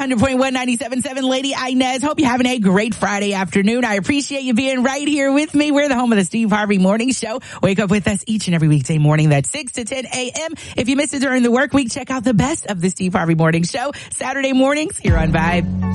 100.1, 97.7, Lady Inez. Hope you're having a great Friday afternoon. I appreciate you being right here with me. We're the home of the Steve Harvey Morning Show. Wake up with us each and every weekday morning. That's 6 to 10 a.m. If you missed it during the work week, check out the best of the Steve Harvey Morning Show Saturday mornings here on Vibe.